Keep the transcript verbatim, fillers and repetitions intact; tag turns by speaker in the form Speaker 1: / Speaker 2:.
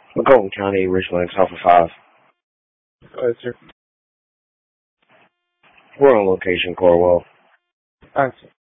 Speaker 1: Macomb County, Richland, Alpha five.
Speaker 2: Go ahead, sir.
Speaker 1: We're on location, Corwell.
Speaker 2: Alright, sir.